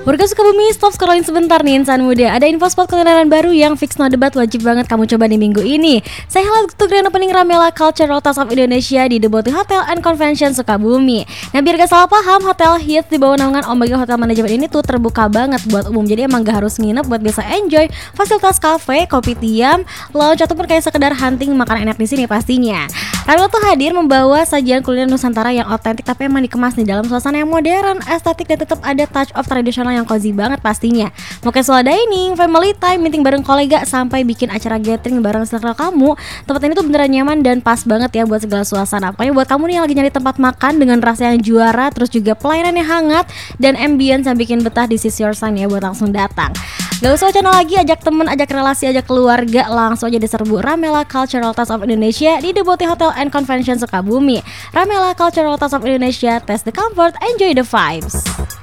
Warga Sukabumi, stop scrolling sebentar nih insan muda. Ada info spot kulineran baru yang fix no debat, wajib banget kamu coba di minggu ini. Saya highlight untuk grand opening Ramela Cultural Task of Indonesia di The Bounty Hotel and Convention Sukabumi. Nah biar gak salah paham, Hotel Hits di bawah naungan Omega Hotel Management ini tuh terbuka banget buat umum. Jadi emang gak harus nginep buat bisa enjoy fasilitas cafe, kopi tiam, lounge ataupun kayak sekedar hunting makan enak di sini pastinya. Ramela tuh hadir membawa sajian kuliner Nusantara yang otentik tapi emang dikemas nih dalam suasana yang modern, estetik dan tetap ada touch of tradisional yang cozy banget pastinya. Mau casual dining, family time, meeting bareng kolega, sampai bikin acara gathering bareng circle kamu, tempat ini tuh beneran nyaman dan pas banget ya buat segala suasana. Pokoknya buat kamu nih yang lagi nyari tempat makan dengan rasa yang juara, terus juga pelayanan yang hangat dan ambience yang bikin betah, this is your sign ya buat langsung datang. Gak usah wacana lagi, ajak temen, ajak relasi, ajak keluarga, langsung aja diserbu Ramela Cultural Task of Indonesia di The Bounty Hotel and Convention Sukabumi. Ramela Cultural Task of Indonesia, taste the comfort, enjoy the vibes.